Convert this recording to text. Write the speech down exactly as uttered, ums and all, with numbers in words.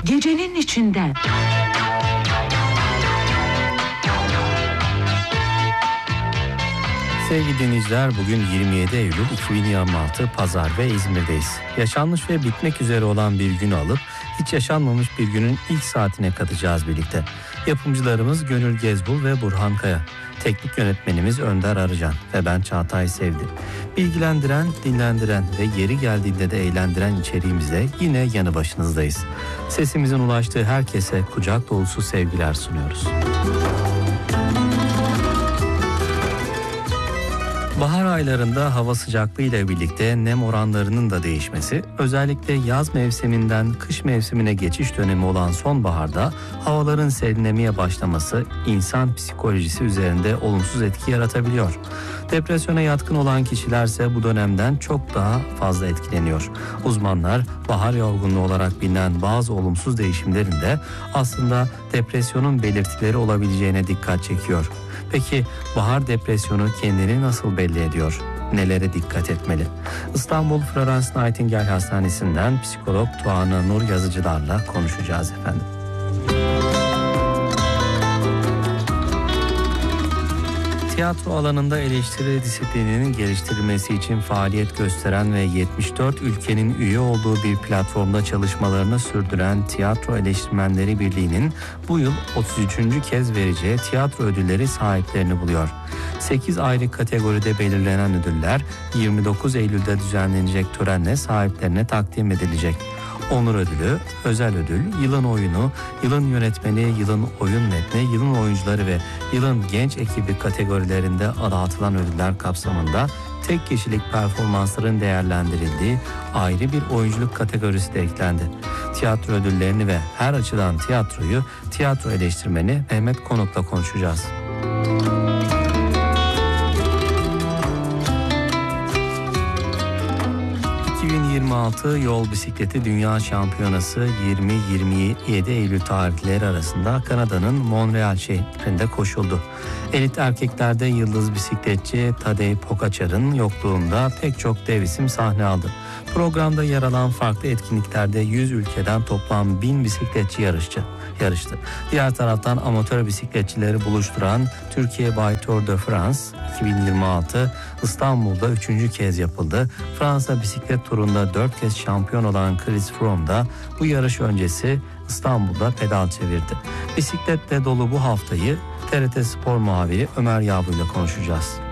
Gecenin içinden. Sevgili dinleyiciler, bugün yirmi yedi Eylül iki bin yirmi altı Pazar ve İzmir'deyiz. Yaşanmış ve bitmek üzere olan bir günü alıp hiç yaşanmamış bir günün ilk saatine katacağız birlikte. Yapımcılarımız Gönül Gezbul ve Burhan Kaya. Teknik yönetmenimiz Önder Arıcan ve ben Çağatay Sevdi. Bilgilendiren, dinlendiren ve yeri geldiğinde de eğlendiren içeriğimizle yine yanı başınızdayız. Sesimizin ulaştığı herkese kucak dolusu sevgiler sunuyoruz. Bahar aylarında hava sıcaklığı ile birlikte nem oranlarının da değişmesi, özellikle yaz mevsiminden kış mevsimine geçiş dönemi olan sonbaharda havaların serinlemeye başlaması insan psikolojisi üzerinde olumsuz etki yaratabiliyor. Depresyona yatkın olan kişilerse bu dönemden çok daha fazla etkileniyor. Uzmanlar bahar yorgunluğu olarak bilinen bazı olumsuz değişimlerin de aslında depresyonun belirtileri olabileceğine dikkat çekiyor. Peki bahar depresyonu kendini nasıl belli ediyor? Nelere dikkat etmeli? İstanbul Florence Nightingale Hastanesi'nden psikolog Tuana Nur Yazıcılar'la konuşacağız efendim. Tiyatro alanında eleştiri disiplininin geliştirilmesi için faaliyet gösteren ve yetmiş dört ülkenin üye olduğu bir platformda çalışmalarını sürdüren Tiyatro Eleştirmenleri Birliği'nin bu yıl otuz üçüncü kez vereceği tiyatro ödülleri sahiplerini buluyor. sekiz ayrı kategoride belirlenen ödüller yirmi dokuz Eylül'de düzenlenecek törenle sahiplerine takdim edilecek. Onur ödülü, özel ödül, yılın oyunu, yılın yönetmeni, yılın oyun metni, yılın oyuncuları ve yılın genç ekibi kategorilerinde dağıtılan ödüller kapsamında tek kişilik performansların değerlendirildiği ayrı bir oyunculuk kategorisi de eklendi. Tiyatro ödüllerini ve her açıdan tiyatroyu tiyatro eleştirmeni Mehmet Konuk'la konuşacağız. iki bin yirmi altı Yol Bisikleti Dünya Şampiyonası yirmi yirmi yedi Eylül tarihleri arasında Kanada'nın Montreal şehrinde koşuldu. Elit erkeklerde yıldız bisikletçi Tadej Pogačar'ın yokluğunda pek çok dev isim sahne aldı. Programda yer alan farklı etkinliklerde yüz ülkeden toplam bin bisikletçi yarışçı yarıştı. Diğer taraftan amatör bisikletçileri buluşturan Türkiye By Tour de France iki bin yirmi altı İstanbul'da üçüncü kez yapıldı. Fransa bisiklet turunda dört kez şampiyon olan Chris Froome da bu yarış öncesi İstanbul'da pedal çevirdi. Bisikletle dolu bu haftayı T R T Spor muhabiri Ömer Yavru ile konuşacağız.